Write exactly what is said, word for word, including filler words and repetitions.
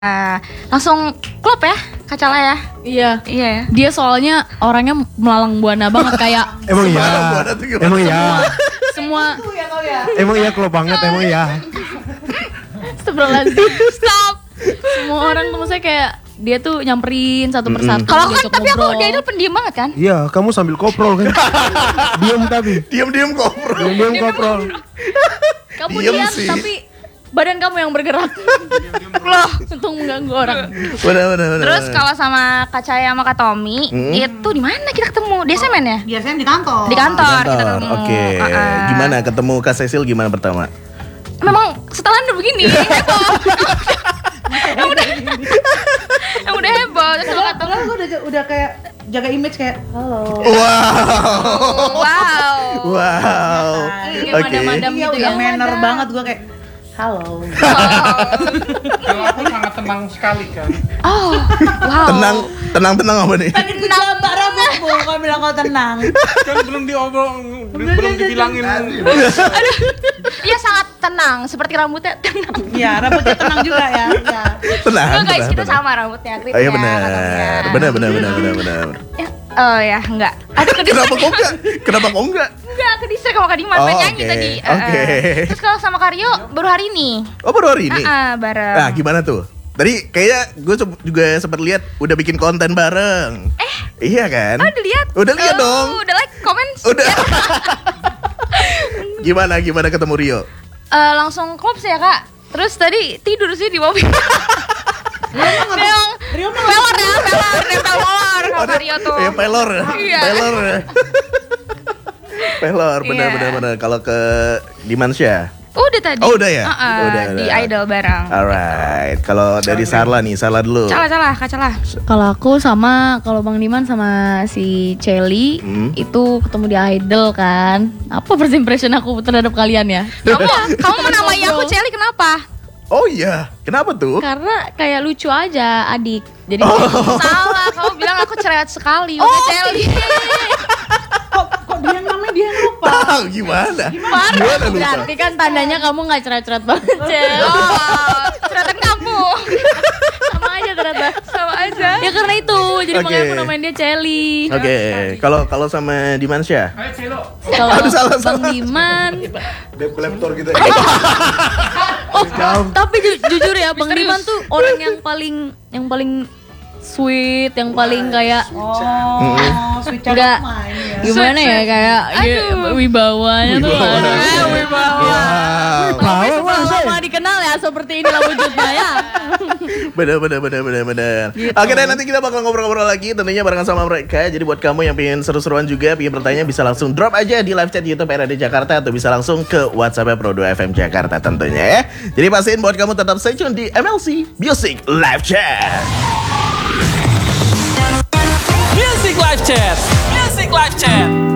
Nah, langsung klop ya, Kacala ya. Iya, iya ya. Dia soalnya orangnya melalang buana banget kayak. Emang iya. Emang iya. Semua. Emang iya klop banget, emang iya. Astagfirullahaladzim. Stop. Semua orang tuh maksudnya kayak dia tuh nyamperin satu persatu. Kalau kan tapi aku dia itu pendiam banget kan? Iya, kamu sambil koprol kan. Diam tapi. Diam-diam koprol. Diam-diam koprol. Kamu Diem diam sih. tapi badan kamu yang bergerak. Loh, untuk mengganggu orang. Benar benar benar. Terus kalau sama Kak Caya sama Kak Tommy, Hmm. itu di mana kita ketemu? Di S M N ya? Biasanya di kantor. Di kantor, Kantor. kita ketemu. Oke. Uh-uh. Gimana ketemu Kak Cecil gimana pertama? Memang setelan udah begini, heboh. Yang udah, yang udah heboh. Terus kalau kata, Padahal gue udah, udah kayak jaga image kayak halo. Wow. wow. Wow. Kayak Oke. madam-madam Iya gitu udah ya. manner banget gue kayak halo. Kalau aku sangat tenang sekali kan. Oh, wow. Tenang, tenang, tenang apa nih? Tadi gue jabar rambut gue kalau bilang kau tenang. Kan belum diobrol, belum dibilangin. Iya sangat tenang, seperti rambutnya tenang. Iya rambutnya tenang juga ya. Ya. Tenang. Enggak guys, tenang, kita tenang. sama rambutnya, Oh iya benar. Benar benar benar benar benar. Ya, oh ya, enggak. Aduh ke Kenapa kok enggak? Kenapa kok enggak? Enggak, ke distrik sama Kak Dimas, Oh, main nyanyi oke. tadi. Oke. Uh-uh. Terus kalau sama Karyo baru hari ini. Oh baru hari ini? Ah, bareng. Nah gimana tuh? Tadi kayaknya gue juga sempat lihat udah bikin konten bareng. Eh? Iya kan? Oh, udah lihat? Udah lihat Oh, dong. Udah like, komen. Udah. Gimana gimana ketemu Rio? Eh, langsung klop sih ya Kak. Terus tadi tidur sih di mobil. Memang Rio mah pelor ya, pelor, nempel molor kalau Karyo tuh. Iya pelor. Iya. Pelor. Pelor benar Iya. benar benar. Kalau ke Dimansya. Udah tadi. Oh, udah ya? Uh-uh, Udah, di udah. Idol bareng. Alright. Kalau dari Sarla nih, Sarla dulu. Salah salah, Kak salah. Kalau aku sama kalau Bang Diman sama si Celi Hmm. itu ketemu di Idol kan. Apa first impression aku terhadap kalian ya? Kamu kamu menamai aku Celi kenapa? Oh iya, kenapa tuh? Karena kayak lucu aja adik. Jadi Salah, kamu bilang aku cerewet sekali. Oh, Udah Celi. kok kok dia yang namanya dia yang lupa. Tahu gimana? Gimana lupa? berarti kan tandanya kamu nggak cerewet-cerewet banget, Cel. Oh, cerewetan kamu. Sama aja ternyata. Sama aja. Ya karena itu, jadi Oke. makanya aku namain dia Celi. Oke, kalau kalau sama Dimansya? Ayo Celo. Kalau Aduh, salah, Bang salah. Diman, Debt collector gitu. oh tapi ju- jujur ya, Bang Diman tuh orang yang paling yang paling sweet, yang paling kayak Oh, sweet child Enggak. of mine ya. gimana ya kayak dia wibawanya tuh Wibawa. aduh. Eh, wibawa. Wow. Sampai Wow, setelah Mas, lama dikenal ya seperti inilah wujudnya ya. Bener bener bener bener bener. Gitu. Oke deh, nanti kita bakal ngobrol-ngobrol lagi tentunya barengan sama mereka. Jadi buat kamu yang pengen seru-seruan juga, pengen bertanya bisa langsung drop aja di live chat YouTube R A D Jakarta atau bisa langsung ke WhatsApp Pro dua F M Jakarta tentunya ya. Jadi pastiin buat kamu tetap stay tune di M L C Music Live Chat. Music Live Chat. Music Live Chat.